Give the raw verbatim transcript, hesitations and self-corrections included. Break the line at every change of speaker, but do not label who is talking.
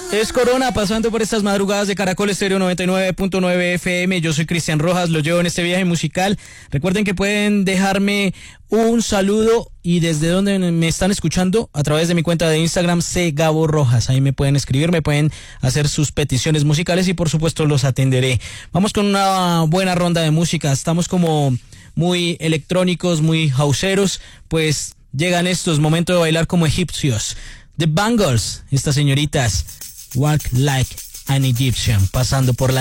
Es Corona pasando por estas madrugadas de Caracol Estéreo noventa y nueve punto nueve F M. Yo soy Cristian Rojas, los llevo en este viaje musical. Recuerden que pueden dejarme un saludo y desde donde me están escuchando a través de mi cuenta de Instagram, C Gabo Rojas. Ahí me pueden escribir, me pueden hacer sus peticiones musicales y por supuesto los atenderé. Vamos con una buena ronda de música. Estamos como muy electrónicos, muy houseeros, pues llegan estos momentos de bailar como egipcios. The Bangles, estas señoritas, Walk Like an Egyptian, pasando por la